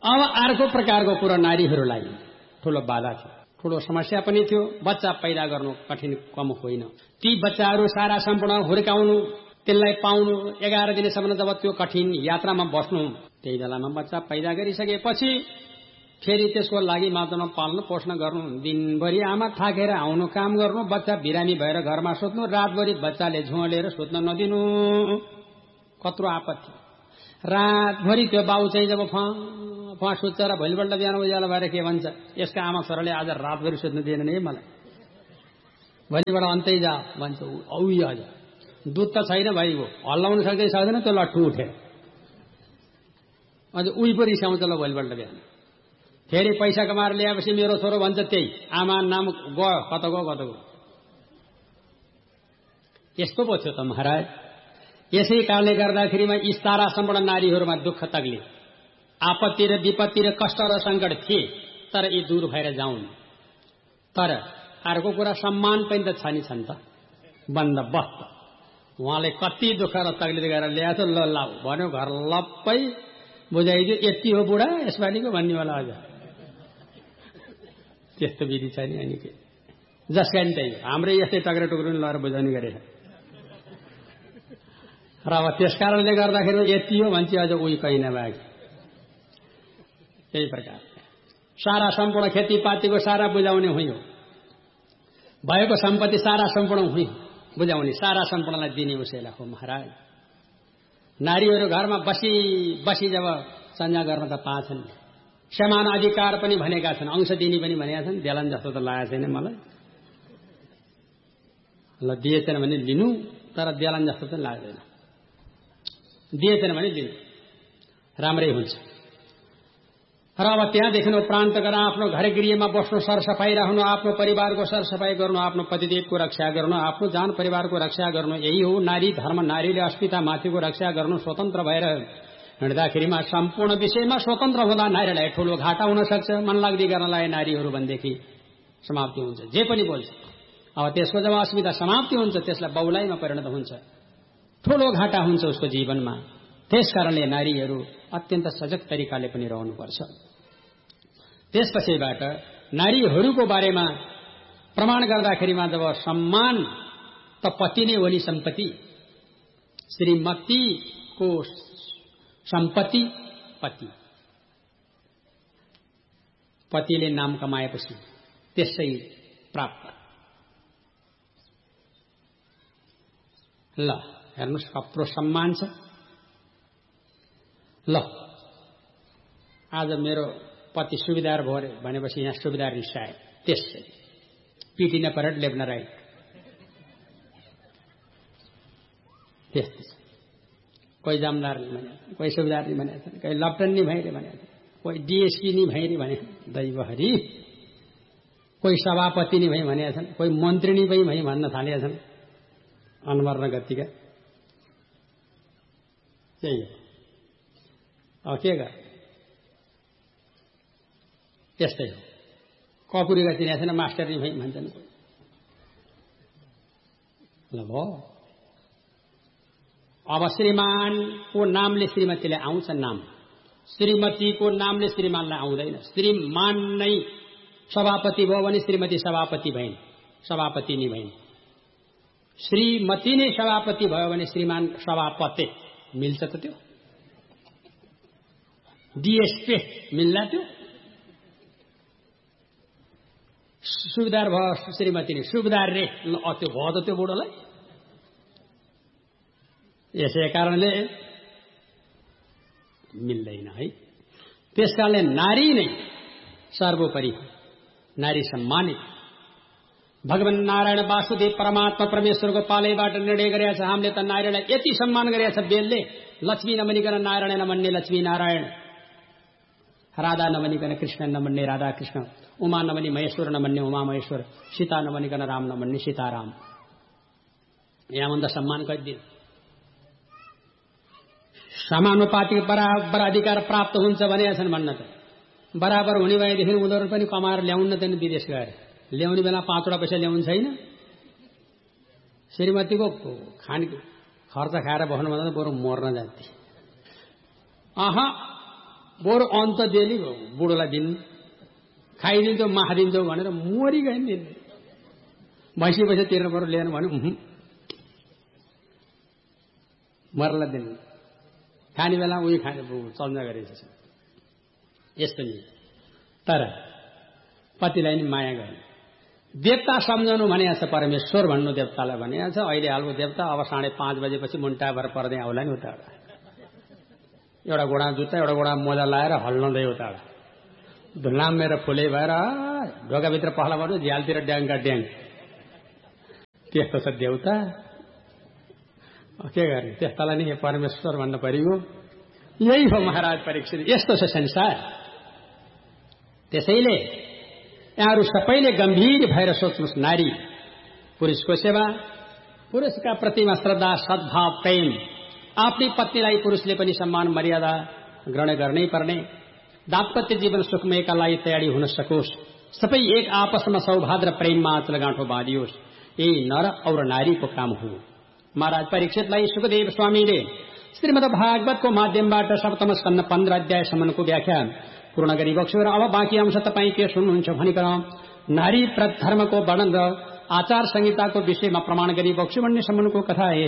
अब अर्को प्रकारको कुरा नारीहरूलाई ठूलो बाधा थियो, ठूलो समस्या पनि थियो। बच्चा पैदा गर्नु कठिन कम होइन। ती बच्चाहरू सारा सम्पूर्ण हुर्काउनु, त्यसलाई पाउनु, 11 दिनसम्म जब त्यो कठिन यात्रामा बस्नु, त्यही बेलामा बच्चा पैदा गरिसकेपछि फेरि त्यसको लागि मात्रामा पाल्नु पोषण गर्नु, दिनभरि आमा थाकेर आउनु, काम गर्नु, बच्चा बिरामी भएर घरमा सुत्नु, रातभरि बच्चाले झुलेर सुत्न नदिनु, कत्रो आपत्ति। रातभरि त्यो बाउ चाहिँ जब फा सुत्छ र भोलिपल्ट बिहान उज्यालो भएर के भन्छ, यसका आमा छोराले आज रातभरि सुत्नु दिएन नि मलाई, भोलिबाट अन्तै जा भन्छ। औ आज दुध त छैन भाइ, हो हल्लाउनु सक्दैन, त्यो लट्ठु उठेर अझ उही पो रिसाउँछ। ल भोलिपल्ट बिहान फेरि पैसा कमाएर ल्याएपछि मेरो छोरो भन्छ त्यही आमा नाम गयो कता गयो। यस्तो पो थियो त महाराज। यसै कारणले गर्दाखेरिमा यी सारा सम्पूर्ण नारीहरूमा दुःख तकलिफ, आपत्ति र विपत्ति र कष्ट र सङ्कट थिए, तर यी दूर भएर जाउन्। तर अर्को कुरा सम्मान पनि त छ नि, छन् त बन्दोबस्त। उहाँले कति दुःख र तकलिफ गरेर ल्याएको ल लाऊ भन्यो, घर लप्पै बुझाइदियो, यति हो बुढा यसपालिको भन्ने होला। अझ त्यस्तो विधि छ नि। अनि के जसका नि त्यही हाम्रै यस्तै टक्रे टुक्रो लगाएर बुझाउने गरेछ। र अब त्यस कारणले गर्दाखेरि यति हो भन्छ, अझ उही कहीँ नभएको। त्यही प्रकार सारा सम्पूर्ण खेतीपातीको सारा बुझाउने हुँ, भएको सम्पत्ति सारा सम्पूर्ण हुँ बुझाउने, सारा सम्पूर्णलाई दिने उसैलाई हो महाराज। नारीहरू घरमा बसी बसी जब सञ्जा गर्न त पाछन्, समान अधिकार पनि भनेका छन्, अंश दिने पनि भनेका छन्। देलन जस्तो त लागेको छैन मलाई। ल दिएछन् भने लिनु, तर देलन जस्तो त लाग्दैन। दिएछन् भने लिनु, राम्रै हुन्छ। र अब त्यहाँदेखि उपरान्त गरेर आफ्नो घर गृहमा बस्नु, सरसफाई राख्नु, आफ्नो परिवारको सरसफाई गर्नु, आफ्नो पतिदेवको रक्षा गर्नु, आफ्नो जान परिवारको रक्षा गर्नु, यही हो नारी धर्म। नारीले अस्मिता माथिको रक्षा गर्नु, स्वतन्त्र भएर हिँड्दाखेरिमा सम्पूर्ण विषयमा स्वतन्त्र हुँदा नारीलाई ठूलो घाटा हुन सक्छ। मनलाग्दी गर्नलाई नारीहरू भनेदेखि समाप्ति हुन्छ, जे पनि बोल्छ। अब त्यसको जब अस्मिता समाप्ति हुन्छ, त्यसलाई बहुलाइमा परिणत हुन्छ, ठूलो घाटा हुन्छ उसको जीवनमा। त्यसकारणले नारीहरू अत्यन्त सजग तरिकाले पनि रहनुपर्छ। त्यसपछिबाट नारीहरूको बारेमा प्रमाण गर्दाखेरिमा जब सम्मान त पति नै हो नि सम्पत्ति, श्रीमतीको सम्पत्ति पति, पतिले नाम कमाएपछि त्यसै प्राप्त। ल हेर्नुहोस् कत्रो सम्मान छ। ल आज मेरो पति सुविधार भयो अरे भनेपछि यहाँ सुविधार रिसाए, त्यसै पिटिन परेड लेप्न राइट। त्यस्तो छ। कोही जामदार नि भने, कोही सुविधार नि भनेका छन्, कोही लप्टन नि भैरे भनेका छन्, कोही डिएसपी नि भैरे भने दैवहरी, कोही सभापति नि भई भनेका छन्, कोही मन्त्री नि भई भन्न थालेका छन्। अनुमर्ण गतिका त्यही हो। अब के गर, त्यस्तै हो। कपुरीका चिनेका छैन, मास्टर नि भई भन्छन्। ल भयो। अब श्रीमानको नामले श्रीमतीले आउँछ नाम, श्रीमतीको नामले श्रीमानलाई आउँदैन। श्रीमान नै सभापति भयो भने श्रीमती सभापति भइन्, सभापति नि भइन्। श्रीमती नै सभापति भयो भने श्रीमान सभापति मिल्छ त? त्यो डिएसपी मिल्ला? त्यो सुविधार भयो श्रीमती नै सुविधार रे, त्यो भयो त त्यो बुढोलाई। यसै कारणले मिल्दैन है। त्यसकारणले नारी नै सर्वोपरि, नारी सम्मानित। भगवान नारायण वासुदेव परमात्मा परमेश्वरको पालैबाट निर्णय गरेका छ, हामीले त नारीलाई यति सम्मान गरेका छ बेलले। लक्ष्मी नमनिकन नारायण नमन्ने लक्ष्मी नारायण, राधा नमनिकन कृष्ण नमन्ने राधा कृष्ण, उमा नमनी महेश्वर नमन्ने उमा महेश्वर, सीता नमनिकन राम नमन्ने सीताराम। यहाँभन्दा सम्मान कति समानुपातिक बराबर अधिकार प्राप्त हुन्छ भनेका छन्। भन्न त बराबर हुने भएदेखि उनीहरू पनि कमाएर ल्याउन त विदेश गएर ल्याउने बेला 5 वटा पैसा ल्याउनु छैन। श्रीमतीको खर्च खाएर बस्नुभन्दा बरु मर्न जान्थे। बरु अन्त दिएली बुढोलाई दिन खाइदिन्छौ माखिदिन्छौ भनेर मरि गए नि भैँसी पैसा तिर्नु पर्यो लिएर भन्यो मर्ला दिन खाने बेला उही खाने चल्न गरेछ यस्तो नि तर पतिलाई नि माया गर्ने देवता सम्झनु भने छ परमेश्वर भन्नु देवतालाई भने छ अहिले हालको देवता अब 5:30 बजेपछि मुन्टा भएर पर्दै आउला नि उता एउटा गोडा जुत्ता एउटा गोडा मोजा लाएर हल्लाउँदै उता धुलाम मेरो फुले भएर ढोकाभित्र पहला पर्नु झ्यालतिर ड्याङका ड्याङ त्यस्तो छ देवता के गर्ने त्यस्तालाई नि परमेश्वर भन्न परियो यही हो महाराज परीक्षित यस्तो छ संसार त्यसैले यहाँहरू सबैले गम्भीर भएर सोच्नुहोस् नारी पुरुषको सेवा पुरुषका प्रतिमा श्रद्धा सद्भाव प्रेम आफ्नै पत्नीलाई पुरुषले पनि सम्मान मर्यादा ग्रहण गर्नै पर्ने दाम्पत्य जीवन सुखमयका लागि तयारी हुन सकोस् सबै एक आपसमा सौभाद्र प्रेममा आँचलगाँठो बाँधियोस् यही नर और नारीको काम हो महाराज परीक्षितलाई सुखदेव स्वामीले श्रीमद् भागवतको माध्यमबाट सप्तम स्कन्द 15 अध्यायसम्मको व्याख्या पूर्ण गरी बक्स्यो र अब बाँकी अंश तपाईँ के सुन्नुहुन्छ भनिकन नारी धर्मको वर्णन र आचार संहिताको विषयमा प्रमाण गरी बक्स्यो भन्ने सम्मको कथा